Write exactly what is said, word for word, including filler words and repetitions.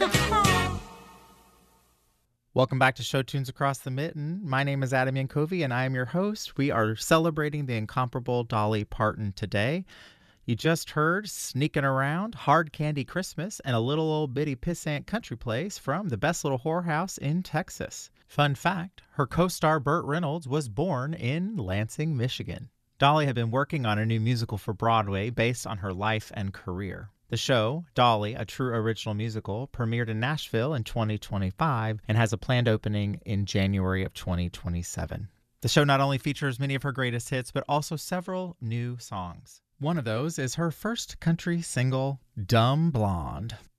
Welcome back to Show Tunes Across the Mitten. My name is Adam Yankovi, and I am your host. We are celebrating the incomparable Dolly Parton today. You just heard Sneaking Around, Hard Candy Christmas, and a little old bitty pissant country place from the Best Little Whorehouse in Texas. Fun fact, her co-star Burt Reynolds was born in Lansing, Michigan. Dolly had been working on a new musical for Broadway based on her life and career. The show, Dolly, a true original musical, premiered in Nashville in twenty twenty-five and has a planned opening in January of twenty twenty-seven. The show not only features many of her greatest hits, but also several new songs. One of those is her first country single, Dumb Blonde.